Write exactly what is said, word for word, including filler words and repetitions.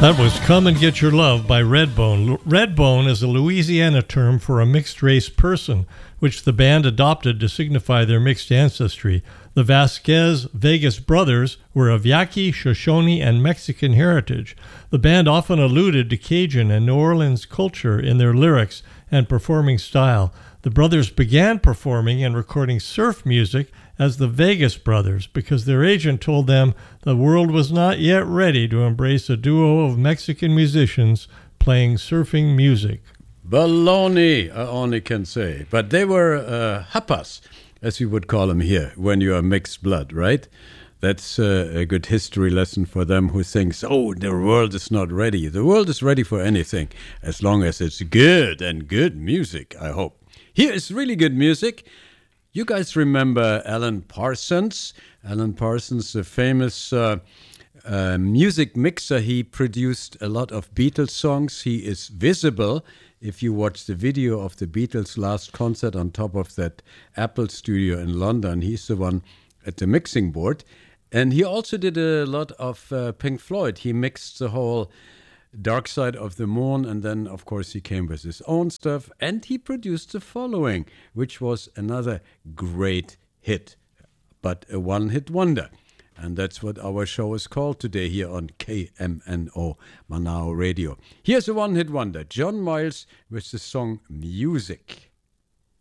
That was Come and Get Your Love by Redbone. Redbone is a Louisiana term for a mixed-race person, which the band adopted to signify their mixed ancestry. The Vasquez Vegas brothers were of Yaqui, Shoshone, and Mexican heritage. The band often alluded to Cajun and New Orleans culture in their lyrics and performing style. The brothers began performing and recording surf music as the Vegas Brothers because their agent told them the world was not yet ready to embrace a duo of Mexican musicians playing surfing music. Baloney, I only can say. But they were uh, hapas, as we would call them here, when you are mixed blood, right? That's uh, a good history lesson for them who thinks, oh, the world is not ready. The world is ready for anything, as long as it's good and good music, I hope. Here is really good music. You guys remember Alan Parsons? Alan Parsons, the famous uh, uh, music mixer. He produced a lot of Beatles songs. He is visible if you watch the video of the Beatles' last concert on top of that Apple studio in London. He's the one at the mixing board. And he also did a lot of uh, Pink Floyd. He mixed the whole Dark Side of the Moon, and then, of course, he came with his own stuff, and he produced the following, which was another great hit, but a one-hit wonder. And that's what our show is called today here on K M N O Manao Radio. Here's a one-hit wonder, John Miles with the song Music.